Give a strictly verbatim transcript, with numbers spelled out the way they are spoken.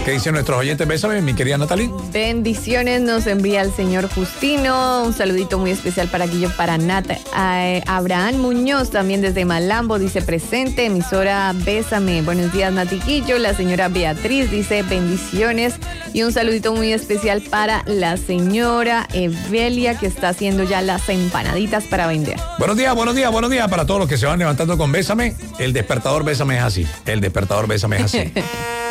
¿Qué dicen nuestros oyentes? Bésame, mi querida Natalie. Bendiciones nos envía el señor Justino. Un saludito muy especial para Guillo, para Nata. A Abraham Muñoz, también desde Malambo, dice presente. Emisora Bésame. Buenos días, Nati Guillo. La señora Beatriz dice bendiciones. Y un saludito muy especial para la señora Evelia, que está haciendo ya las empanaditas para vender. Buenos días, buenos días, buenos días para todos los que se van levantando con Bésame. El despertador Bésame es así. El despertador Bésame es así.